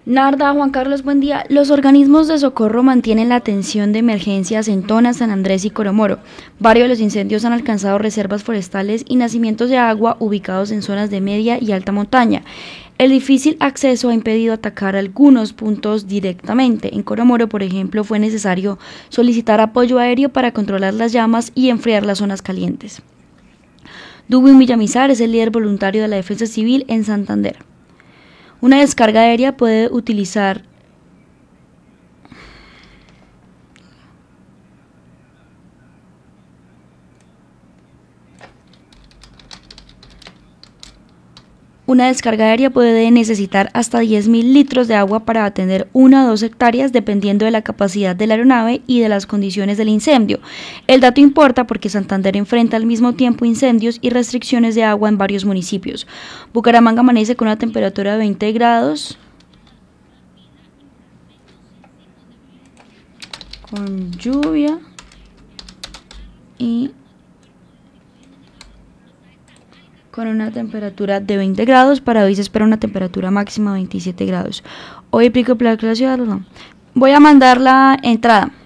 Narda, Juan Carlos, buen día. Los organismos de socorro mantienen la atención de emergencias en Tona, San Andrés y Coromoro. Varios de los incendios han alcanzado reservas forestales y nacimientos de agua ubicados en zonas de media y alta montaña. El difícil acceso ha impedido atacar algunos puntos directamente. En Coromoro, por ejemplo, fue necesario solicitar apoyo aéreo para controlar las llamas y enfriar las zonas calientes. Dubin Villamizar es el líder voluntario de la Defensa Civil en Santander. Una descarga aérea puede utilizar necesitar hasta 10.000 litros de agua para atender 1 a 2 hectáreas dependiendo de la capacidad de la aeronave y de las condiciones del incendio. El dato importa porque Santander enfrenta al mismo tiempo incendios y restricciones de agua en varios municipios. Bucaramanga amanece con una temperatura de 20 grados. Con lluvia y con una temperatura de 20 grados. Para hoy se espera una temperatura máxima de 27 grados. Hoy pico placa la ciudad. Voy a mandar la entrada.